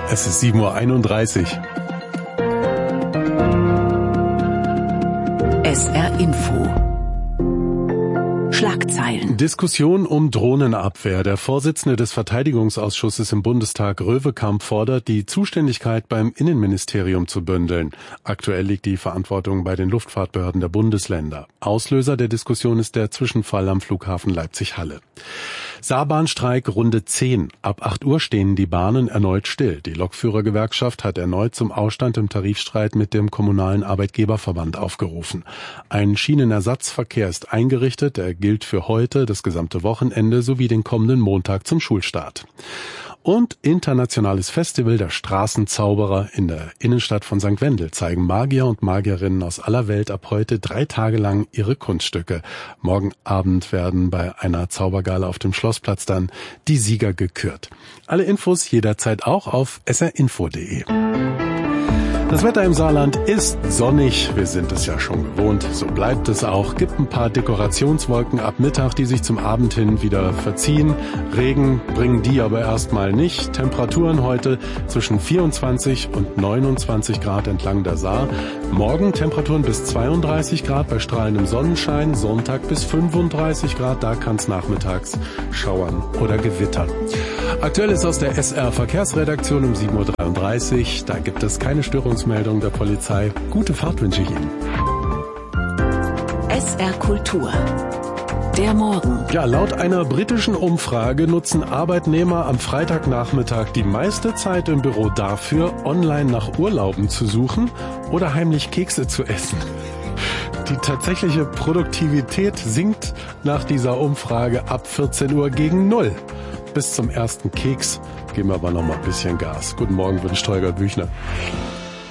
Es ist 7:31 Uhr. SR Info. Schlagzeilen. Diskussion um Drohnenabwehr. Der Vorsitzende des Verteidigungsausschusses im Bundestag, Röwekamp, fordert, die Zuständigkeit beim Innenministerium zu bündeln. Aktuell liegt die Verantwortung bei den Luftfahrtbehörden der Bundesländer. Auslöser der Diskussion ist der Zwischenfall am Flughafen Leipzig-Halle. Saarbahnstreik Runde 10. Ab 8 Uhr stehen die Bahnen erneut still. Die Lokführergewerkschaft hat erneut zum Ausstand im Tarifstreit mit dem Kommunalen Arbeitgeberverband aufgerufen. Ein Schienenersatzverkehr ist eingerichtet. Er gilt für heute, das gesamte Wochenende sowie den kommenden Montag zum Schulstart. Und internationales Festival der Straßenzauberer in der Innenstadt von St. Wendel zeigen Magier und Magierinnen aus aller Welt ab heute 3 Tage lang ihre Kunststücke. Morgen Abend werden bei einer Zaubergala auf dem Schlossplatz dann die Sieger gekürt. Alle Infos jederzeit auch auf srinfo.de. Das Wetter im Saarland ist sonnig. Wir sind es ja schon gewohnt. So bleibt es auch. Gibt ein paar Dekorationswolken ab Mittag, die sich zum Abend hin wieder verziehen. Regen bringen die aber erstmal nicht. Temperaturen heute zwischen 24 und 29 Grad entlang der Saar. Morgen Temperaturen bis 32 Grad bei strahlendem Sonnenschein. Sonntag bis 35 Grad. Da kann es nachmittags schauern oder gewittern. Aktuell ist aus der SR Verkehrsredaktion um 7:33 Uhr. Da gibt es keine Störungsmeldung der Polizei. Gute Fahrt wünsche ich Ihnen. SR Kultur. Der Morgen. Ja, laut einer britischen Umfrage nutzen Arbeitnehmer am Freitagnachmittag die meiste Zeit im Büro dafür, online nach Urlauben zu suchen oder heimlich Kekse zu essen. Die tatsächliche Produktivität sinkt nach dieser Umfrage ab 14 Uhr gegen 0. Bis zum ersten Keks geben wir aber noch mal ein bisschen Gas. Guten Morgen, wünscht Holger Büchner.